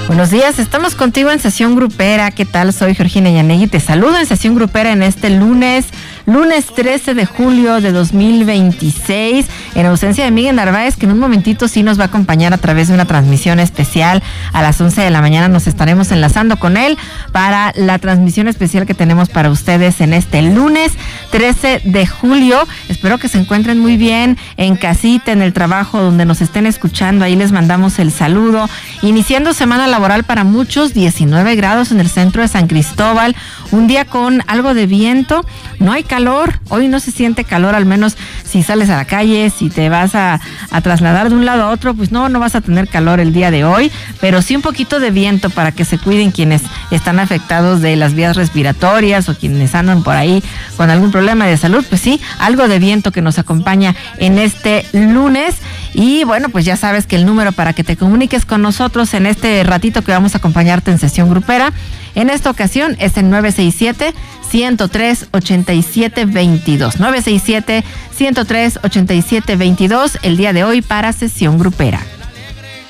Buenos días, estamos contigo en Sesión Grupera. ¿Qué tal? Soy Georgina Yanegui. Te saludo en Sesión Grupera en este lunes 13 de julio de 2026, en ausencia de Miguel Narváez, que en un momentito sí nos va a acompañar a través de una transmisión especial. A las 11 de la mañana nos estaremos enlazando con él para la transmisión especial que tenemos para ustedes en este lunes 13 de julio. Espero que se encuentren muy bien en casita, en el trabajo, donde nos estén escuchando. Ahí les mandamos el saludo. Iniciando semana laboral para muchos, 19 grados en el centro de San Cristóbal, un día con algo de viento. No hay calor, hoy no se siente calor, al menos si sales a la calle, si te vas a trasladar de un lado a otro, pues no vas a tener calor el día de hoy, pero sí un poquito de viento para que se cuiden quienes están afectados de las vías respiratorias o quienes andan por ahí con algún problema de salud. Pues sí, algo de viento que nos acompaña en este lunes. Y bueno, pues ya sabes que el número para que te comuniques con nosotros en este ratito que vamos a acompañarte en Sesión Grupera, en esta ocasión es el 967-103-8722. 967-103-8722, el día de hoy para Sesión Grupera.